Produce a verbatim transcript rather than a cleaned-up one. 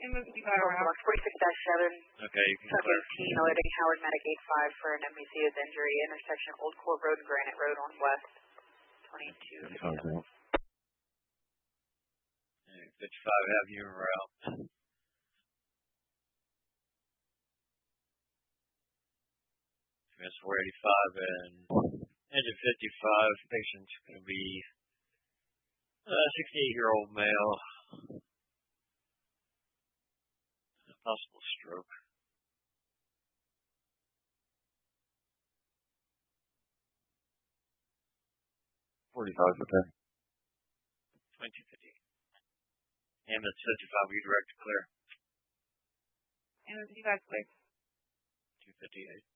M O C five around. forty-six dash seven. Okay, you can clear. seventeen, alerting Howard Medic eight five for an M E C with injury, intersection Old Court Road and Granite Road on West. twenty-two. fifty-five, have you en route. Miss four eighty-five and engine fifty-five, patient's going to be a sixty-eight-year-old male, possible stroke. forty-five, okay. twenty-two fifty. Ambulance fifty-five, will you direct to clear? M O C five clear. two fifty-eight.